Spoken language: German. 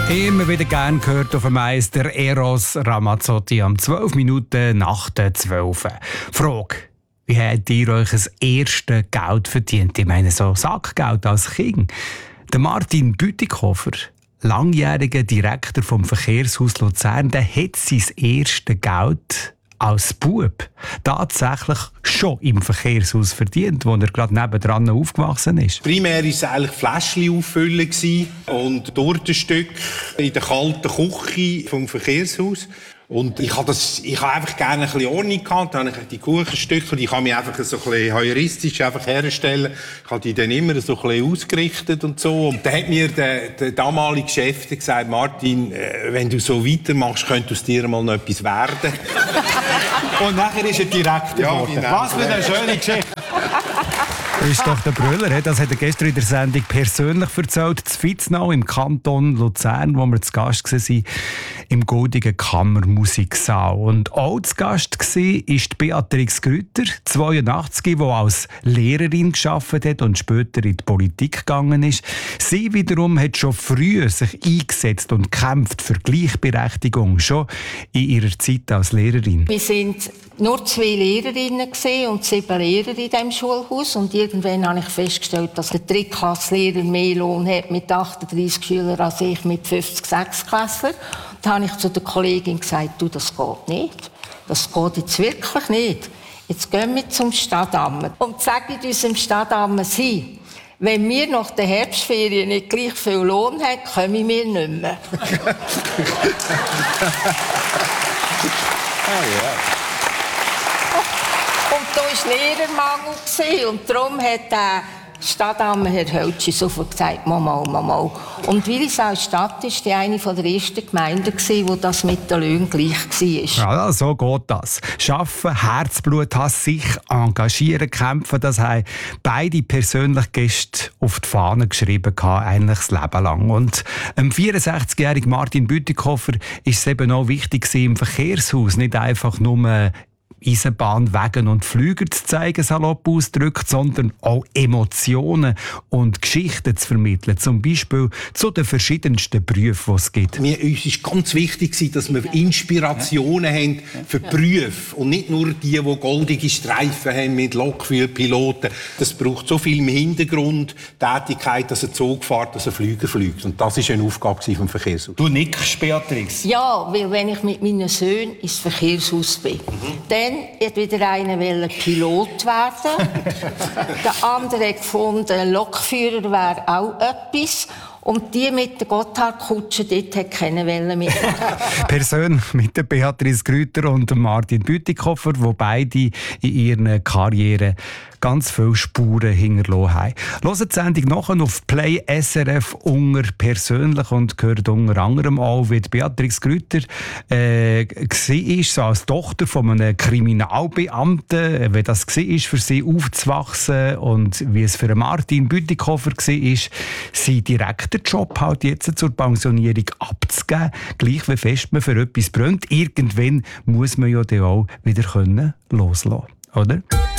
Immer wieder gern gehört auf dem Meister Eros Ramazzotti am 12 Minuten nach der 12. Frage: Wie habt ihr euch das erste Geld verdient? Ich meine, so Sackgeld als Kind. Der Martin Bütikofer, langjähriger Direktor vom Verkehrshaus Luzern, der hat sein erstes Geld als Bub tatsächlich schon im Verkehrshaus verdient, wo er gerade nebendran aufgewachsen ist. Primär war es eigentlich Fläschchen auffüllen und Tortenstück in der kalten Küche vom Verkehrshaus. Und ich habe einfach gerne ein bisschen Ordnung gehabt. Dann habe ich die Kuchenstücke, die kann mich einfach so ein bisschen heuristisch einfach herstellen. Ich habe die dann immer so ein bisschen ausgerichtet und so. Und dann hat mir der damalige Chef gesagt: Martin, wenn du so weitermachst, könnte aus dir mal noch etwas werden. Und nachher ist er direkt geworden. Was für eine schöne Geschichte. Das ist doch der Brüller. Das hat er gestern in der Sendung persönlich erzählt. In Vitznau im Kanton Luzern, wo wir zu Gast waren, im Goldigen Kammermusiksaal. Und auch zu Gast war Beatrix Grütter, 82, die als Lehrerin gearbeitet hat und später in die Politik gegangen ist. Sie wiederum hat schon früh sich eingesetzt und kämpft für Gleichberechtigung, schon in ihrer Zeit als Lehrerin. Wir sind nur 2 Lehrerinnen und 7 Lehrer in diesem Schulhaus. Und irgendwann habe ich festgestellt, dass der Drittklasslehrer mehr Lohn hat mit 38 Schülern als ich mit 50 Sechsklässlern. Da habe ich zu der Kollegin gesagt: Du, das geht nicht. Das geht jetzt wirklich nicht. Jetzt gehen wir zum Stadtamt und sagen unserem Stadtamt: Sie, wenn wir nach der Herbstferien nicht gleich viel Lohn haben, kommen wir nicht mehr. Und da war Lehrermangel und darum hat der Stadtamt Herr Höltschi sofort gesagt: Mal. Und Willisau-Stadt war die eine der ersten Gemeinden, wo das mit den Löhnen gleich war. Ja, so geht das. Schaffen, Herzblut haben, sich engagieren, kämpfen, das haben beide persönlich Gäste auf die Fahne geschrieben, eigentlich das Leben lang. Und dem 64-jährigen Martin Bütikofer ist es eben auch wichtig, im Verkehrshaus nicht einfach nur Eisenbahn, Wegen und Flüger zu zeigen, salopp ausgedrückt, sondern auch Emotionen und Geschichten zu vermitteln. Zum Beispiel zu den verschiedensten Berufen, die es gibt. Uns ist ganz wichtig, dass wir Inspirationen haben für Berufe und nicht nur die goldige Streifen haben mit Lokführerpiloten. Das braucht so viel im Hintergrund Tätigkeit, dass ein Zug fährt, dass ein Flüger fliegt. Und das war eine Aufgabe vom Verkehrshaus. Du nickst, Beatrix. Ja, weil wenn ich mit meinen Söhnen ins Verkehrshaus bin, dann hat wieder einer Pilot werden. Der andere hat gefunden, Lokführer wäre auch etwas. Und die mit der Gotthardkutsche, dort hat keine Welle mitmachen. Persönlich mit der Beatrix Grütter und Martin Bütikofer, die beide in ihren Karrieren ganz viele Spuren hinterlassen haben. Hört die Sendung nachher auf Play SRF unter persönlich und gehört unter anderem auch, wie Beatrix Grütter war, so als Tochter von einem Kriminalbeamten, wie das war, für sie aufzuwachsen und wie es für Martin Bütikofer war, sein direkter Job halt jetzt zur Pensionierung abzugeben, gleich wie fest man für etwas brennt. Irgendwann muss man ja dann auch wieder loslassen können, oder?